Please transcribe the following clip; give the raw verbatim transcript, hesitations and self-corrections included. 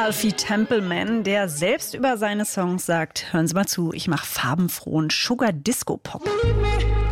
Alfie Templeman, der selbst über seine Songs sagt, hören Sie mal zu, ich mache farbenfrohen Sugar Disco Pop.